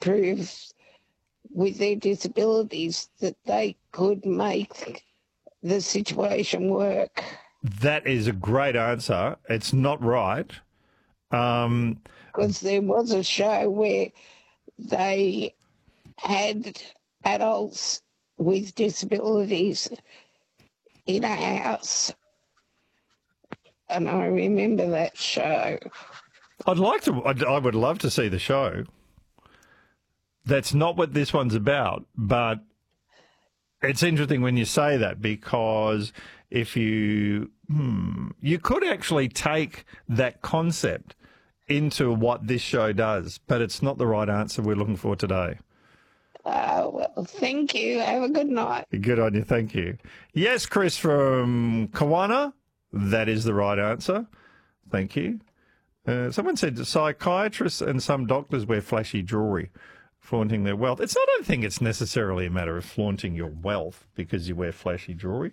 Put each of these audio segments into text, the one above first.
prove with their disabilities that they could make the situation work. That is a great answer. It's not right. Because there was a show where they had adults with disabilities in a house, and I remember that show. I would love to see the show. That's not what this one's about, but it's interesting when you say that, because if you could actually take that concept into what this show does, but it's not the right answer we're looking for today. Well, thank you. Have a good night. Good on you. Thank you. Yes, Chris from Kawana. That is the right answer. Thank you. Someone said psychiatrists and some doctors wear flashy jewellery, flaunting their wealth. I don't think it's necessarily a matter of flaunting your wealth because you wear flashy jewellery.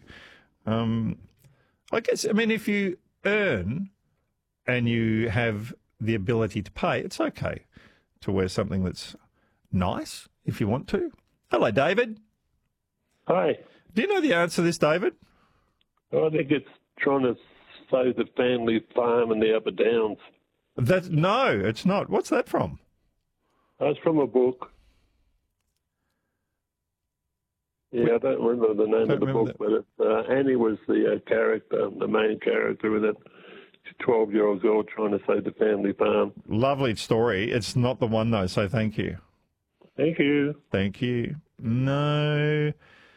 If you earn and you have the ability to pay, it's okay to wear something that's nice if you want to. Hello, David. Hi. Do you know the answer to this, David? I think it's trying to say the family farm in the Upper Downs. No, it's not. What's that from? It's from a book. Yeah, I don't remember the name of the book, but Annie was the character, the main character with that 12-year-old girl trying to save the family farm. Lovely story. It's not the one, though, so thank you. Thank you. Thank you. No.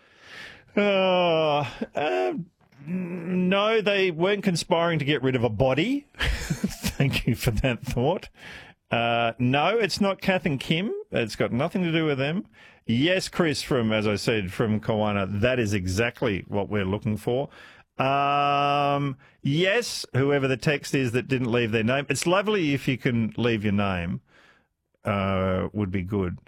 No, they weren't conspiring to get rid of a body. Thank you for that thought. No, it's not Kath and Kim. It's got nothing to do with them. Yes, Chris from Kawana, that is exactly what we're looking for. Yes, whoever the text is that didn't leave their name. It's lovely if you can leave your name. Would be good.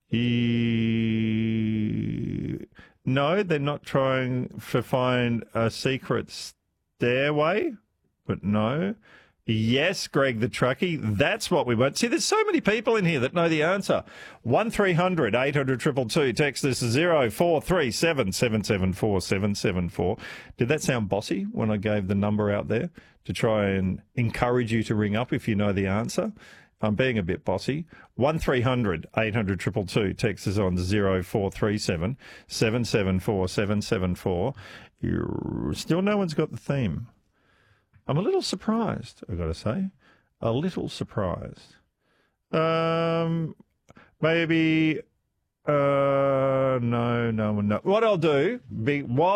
No, they're not trying to find a secret stairway, but no. Yes, Greg the truckie, that's what we want. See, there's so many people in here that know the answer. 1300 800 222. Text this is 0437 774 774. Did that sound bossy when I gave the number out there to try and encourage you to ring up if you know the answer? I'm being a bit bossy. 1300 800 222. Text is on 0437 774 774. Still no one's got the theme. I'm a little surprised, I've got to say. A little surprised. Maybe, no. What I'll do, while